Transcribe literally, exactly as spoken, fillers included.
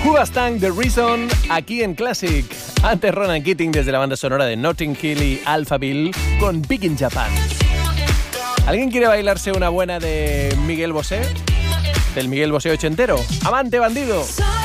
Hoobastank, The Reason, aquí en Classic. Antes Ronan Keating desde la banda sonora de Notting Hill y Alphaville con Big in Japan. ¿Alguien quiere bailarse una buena de Miguel Bosé? Del Miguel Bosé ochentero. ¡Amante bandido!